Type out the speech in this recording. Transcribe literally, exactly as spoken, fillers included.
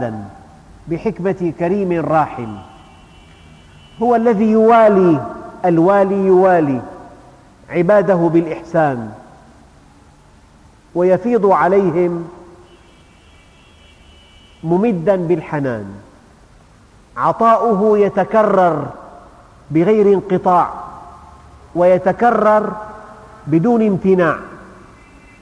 أبدا بحكمة كريم راحم، هو الذي يوالي الوالي يوالي عباده بالإحسان ويفيض عليهم ممداً بالحنان، عطاؤه يتكرر بغير انقطاع ويتكرر بدون امتناع.